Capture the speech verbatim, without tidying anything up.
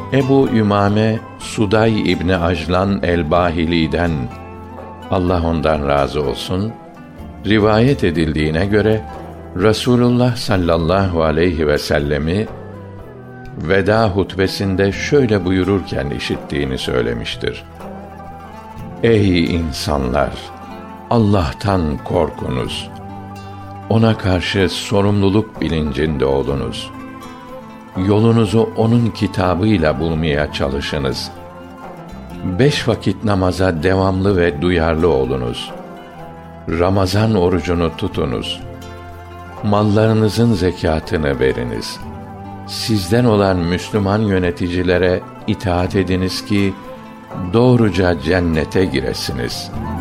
Ebu Ümame Suday İbni Ajlan el-Bahili'den, Allah ondan razı olsun, rivayet edildiğine göre Resulullah sallallahu aleyhi ve sellemi veda hutbesinde şöyle buyururken işittiğini söylemiştir: Ey insanlar! Allah'tan korkunuz. Ona karşı sorumluluk bilincinde olunuz. Yolunuzu onun kitabıyla bulmaya çalışınız. Beş vakit namaza devamlı ve duyarlı olunuz. Ramazan orucunu tutunuz. Mallarınızın zekâtını veriniz. Sizden olan Müslüman yöneticilere itaat ediniz ki doğruca cennete giresiniz.